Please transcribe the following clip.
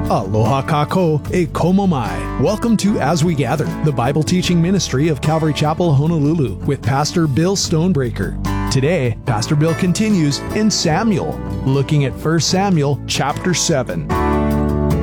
Aloha kako e komo mai. Welcome to As We Gather, the Bible teaching ministry of Calvary Chapel, Honolulu, with Pastor Bill Stonebreaker. Today, Pastor Bill continues in Samuel, looking at 1 Samuel chapter 7.